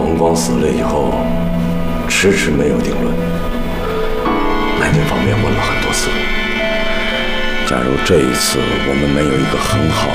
荣光死了以后，迟迟没有定论。南京方面问了很多次，假如这一次我们没有一个很好